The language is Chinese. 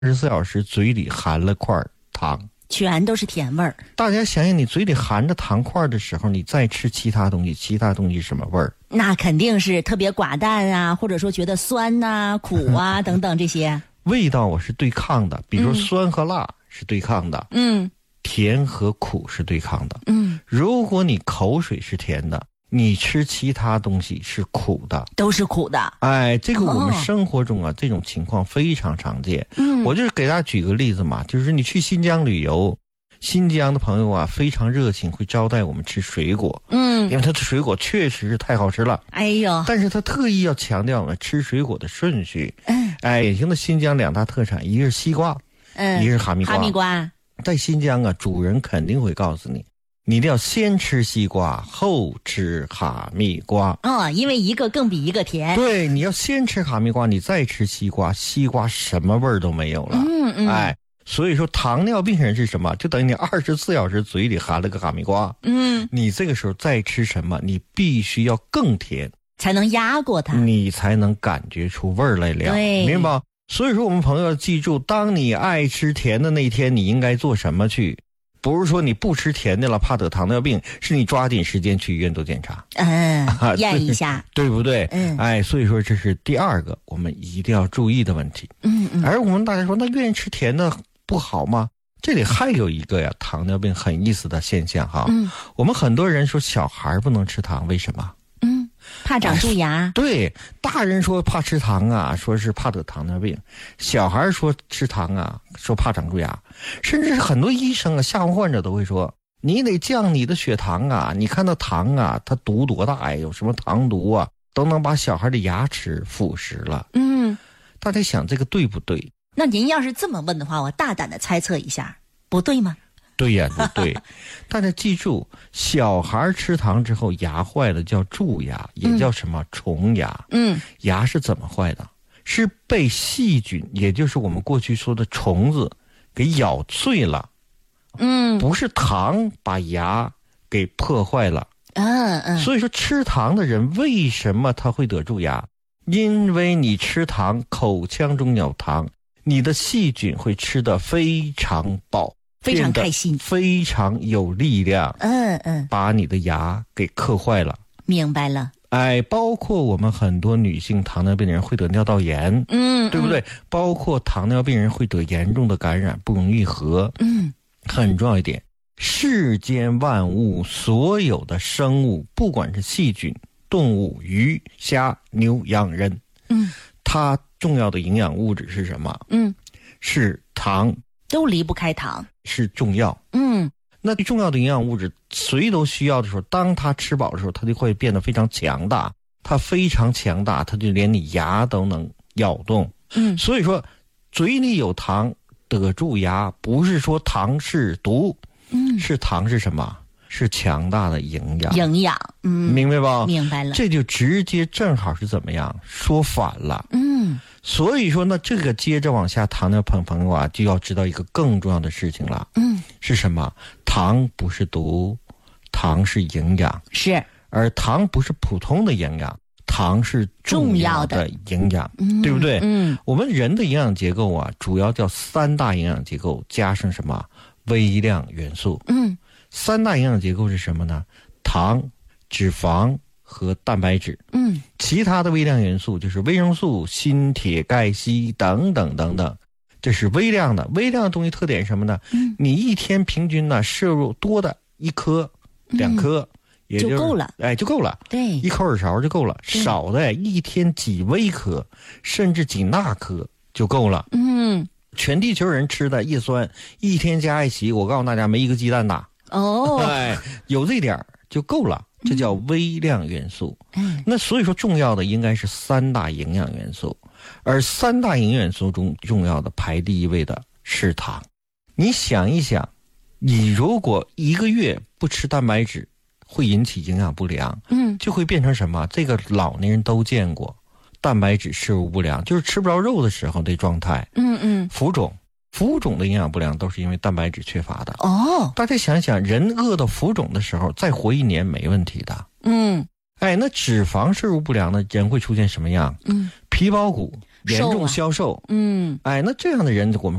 24小时嘴里含了块糖， 全都是甜味儿。 大家想想，你嘴里含着糖块的时候，你再吃其他东西，其他东西什么味儿？ 那肯定是特别寡淡啊，或者说觉得酸呐、苦啊等等这些。 味道我是对抗的，比如酸和辣是对抗的，甜和苦是对抗的，如果你口水是甜的，你吃其他东西是苦的， 都是苦的。 哎，这个我们生活中啊，这种情况非常常见。我就是给大家举个例子嘛，就是你去新疆旅游，新疆的朋友啊非常热情，会招待我们吃水果。因为他的水果确实是太好吃了。 哎呦， 但是他特意要强调我们吃水果的顺序。典型的新疆2大特产，一个是西瓜，一个是哈密瓜。 哈密瓜在新疆啊，主人肯定会告诉你，你一定要先吃西瓜，后吃哈密瓜。 因为一个更比一个甜。 对，你要先吃哈密瓜，你再吃西瓜，西瓜什么味儿都没有了。所以说糖尿病人是什么？就等于你24小时嘴里含了个哈密瓜。你这个时候再吃什么，你必须要更甜， 才能压过它， 你才能感觉出味儿来了。 对， 明白？所以说我们朋友要记住，当你爱吃甜的那天，你应该做什么去？不是说你不吃甜的了，怕得糖尿病，是你抓紧时间去医院做检查， 验一下， 对不对？所以说这是第2个我们一定要注意的问题。而我们大家说，那愿意吃甜的不好吗？这里还有一个呀，糖尿病很意思的现象哈。我们很多人说小孩不能吃糖，为什么？ 怕长蛀牙。 对，大人说怕吃糖啊，说是怕得糖尿病；小孩说吃糖啊，说怕长蛀牙。甚至是很多医生啊，下午患者都会说，你得降你的血糖啊！你看到糖啊，它毒多大呀？有什么糖毒啊，都能把小孩的牙齿腐蚀了。大家想这个对不对？ 那您要是这么问的话，我大胆的猜测一下，不对吗？ 对呀，对。大家记住，小孩吃糖之后牙坏了叫蛀牙，也叫什么虫牙。牙是怎么坏的？是被细菌，也就是我们过去说的虫子给咬碎了。不是糖把牙给破坏了。所以说吃糖的人为什么他会得蛀牙？因为你吃糖，口腔中有糖，你的细菌会吃得非常饱， 非常开心， 非常有力量。把你的牙给磕坏了。 明白了。 包括我们很多女性糖尿病人会得尿道炎，对不对？包括糖尿病人会得严重的感染，不容易合。很重要一点，世间万物所有的生物，不管是细菌、动物、鱼、虾、牛、羊、人，它重要的营养物质是什么？是糖， 都离不开糖， 是重要。那重要的营养物质谁都需要的时候，当它吃饱的时候，它就会变得非常强大。它非常强大，它就连你牙都能咬动。所以说嘴里有糖得蛀牙，不是说糖是毒，是糖是什么？是强大的营养。明白吧？ 明白了。 这就直接正好是怎么样说反了。所以说呢，这个接着往下，糖尿病朋友啊，就要知道一个更重要的事情了。是什么？糖不是毒，糖是营养。 是。 而糖不是普通的营养，糖是重要的营养，对不对？我们人的营养结构啊，主要叫3大营养结构加上什么微量元素。3大营养结构是什么呢？糖、脂肪和蛋白质。其他的微量元素就是维生素、锌、铁、钙、硒等等等等，这是微量的。微量的东西特点是什么呢？你一天平均呢摄入多的1颗、2颗。也就够了。 就够了。 对， 一口耳勺就够了。少的一天几微克，甚至几纳克就够了。全地球人吃的叶酸，一天加一起，我告诉大家没一个鸡蛋大。有这点就够了，这叫微量元素。那所以说重要的应该是3大营养元素，而3大营养元素中重要的排第1位的是糖。你想一想，你如果1个月不吃蛋白质，会引起营养不良，就会变成什么？这个老年人都见过，蛋白质摄入不良，就是吃不着肉的时候的状态。浮肿的营养不良都是因为蛋白质缺乏的。大家想想，人饿到浮肿的时候，再活1年没问题的。那脂肪摄入不良的人会出现什么样？皮包骨、 严重消瘦。 嗯， 哎，那这样的人我们